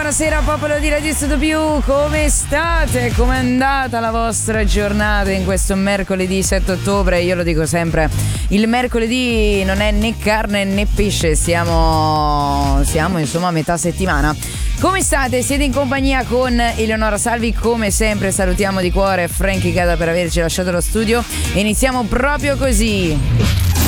buonasera popolo di Radio Studio Più, come state? Com'è andata la vostra giornata in questo mercoledì 7 ottobre? Io lo dico sempre, il mercoledì non è né carne né pesce, siamo insomma a metà settimana. Come state? Siete in compagnia con Eleonora Salvi, come sempre salutiamo di cuore Frankie Gada per averci lasciato lo studio e iniziamo proprio così.